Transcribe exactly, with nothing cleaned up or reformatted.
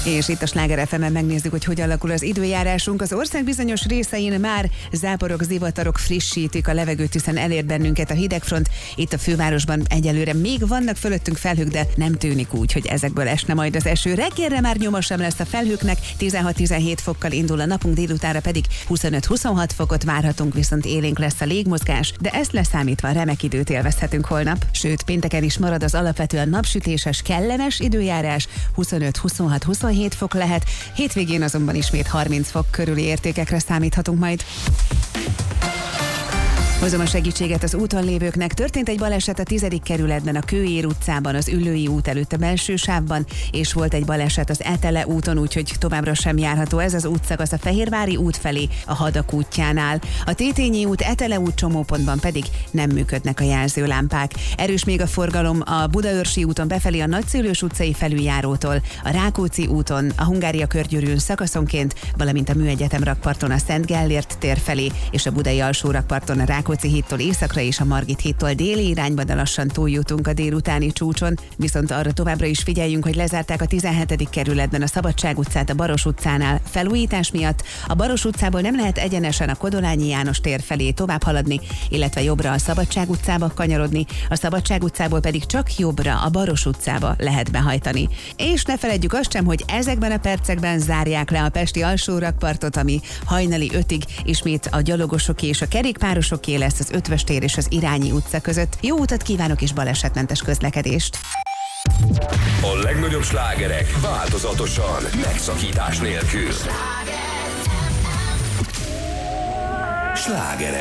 És itt a Sláger ef emen megnézzük, hogy hogy alakul az időjárásunk. Az ország bizonyos részein már záporok, zivatarok frissítik a levegőt, hiszen elért bennünket a hidegfront. Itt a fővárosban egyelőre még vannak fölöttünk felhők, de nem tűnik úgy, hogy ezekből esne majd az eső. Reggelre már nyoma sem lesz a felhőknek, tizenhat-tizenhét fokkal indul a napunk, délutára pedig huszonöt-huszonhat fokot várhatunk, viszont élénk lesz a légmozgás, de ezt leszámítva remek időt élvezhetünk holnap. Sőt, pénteken is marad az alapvetően napsütéses, kellemes időjárás, huszonöt-huszonhat-huszonhét fok lehet, hétvégén azonban ismét harminc fok körüli értékekre számíthatunk majd. Hozom a segítséget az úton lévőknek. Történt egy baleset a tizedik kerületben, a Kőér utcában, az Üllői út előtt a belső sávban, és volt egy baleset az Etele úton, úgyhogy továbbra sem járható ez az útszakasz a Fehérvári út felé, a Hadak útjánál. A Tétényi út, Etele út csomópontban pedig nem működnek a jelzőlámpák. Erős még a forgalom a Budaörsi úton befelé a Nagyszőlős utcai felüljárótól, a Rákóczi úton, a Hungária körgyűrűn szakaszonként, valamint a Műegyetem rakparton a Szent Gellért tér felé, és a Budai alsó rakparton a Rákóczi hídtól északra és a Margit hídtól déli irányba, de lassan túljutunk a délutáni csúcson. Viszont arra továbbra is figyeljünk, hogy lezárták a tizenhetedik kerületben a Szabadság utcát a Baros utcánál felújítás miatt. A Baros utcából nem lehet egyenesen a Kodolányi János tér felé tovább haladni, illetve jobbra a Szabadság utcába kanyarodni, a Szabadság utcából pedig csak jobbra a Baros utcába lehet behajtani. És ne feledjük azt sem, hogy ezekben a percekben zárják le a pesti alsó rakpartot, ami hajnali ötig ismét a gyalogosoké és a kerékpárosoké lesz az Ötvös tér és az Irányi utca között. Jó utat kívánok és balesetmentes közlekedést! A legnagyobb slágerek változatosan, megszakítás nélkül. Sláger